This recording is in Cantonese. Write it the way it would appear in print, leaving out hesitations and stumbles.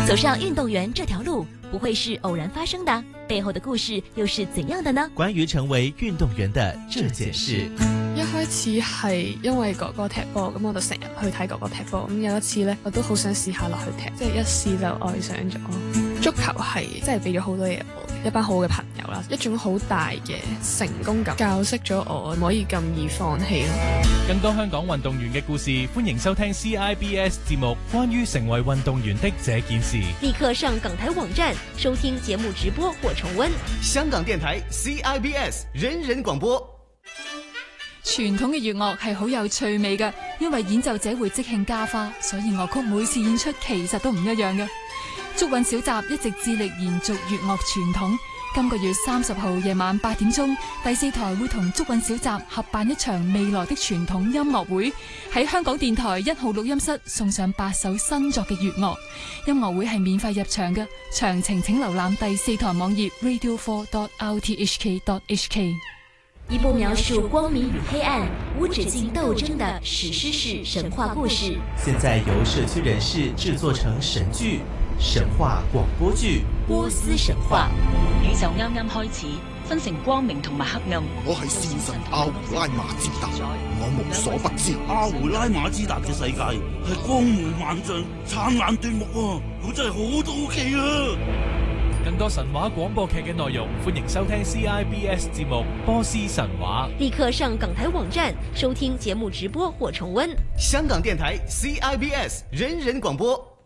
走上運動員這條路不會是偶然發生的，背後的故事又是怎樣的呢？ 關於成為運動員的這件事， 一開始係因為哥哥踢波，咁我就成日去睇哥哥踢波。咁有一次呢，我都好想試下落去踢，即係一試就愛上咗。足球係真係俾咗好多嘢我，一班好嘅朋友啦，一種好大嘅成功感，教識咗我唔可以咁易放棄咯。 更多香港運動員嘅故事，歡迎收聽 CIBS 節目《關於成為運動員的這件事》。 立刻上港台網站收聽節目直播或重溫。 香港電台 CIBS 人人廣播。 傳統嘅粵樂係好有趣味嘅，因為演奏者會即興加花，所以樂曲每次演出其實都唔一樣嘅。竹韻小集一直致力延續粵樂傳統。今個月30號夜晚8點鐘，第4台會同竹韻小集合辦一場未來的傳統音樂會，喺香港電台1號錄音室送上8首新作嘅粵樂。音樂會係免費入場嘅，詳情請瀏覽第4台網頁 radio4.rthk.hk。 一部描述光明與黑暗、無止境鬥爭的史詩式神話故事， 現在由社區人士製作成神劇、神話廣播劇《 波斯神話》。 宇宙啱啱開始，分成光明同埋黑暗。 我係戰神阿胡拉馬茲達，我無所不知。 阿胡拉馬茲達嘅世界係光芒萬丈、燦爛奪目啊！我真係好好奇啊！ 更多神話廣播劇嘅內容，歡迎收聽 CIBS 節目《波斯神話》。 立刻上港台網站收聽節目直播或重溫。 香港電台 CIBS 人人廣播。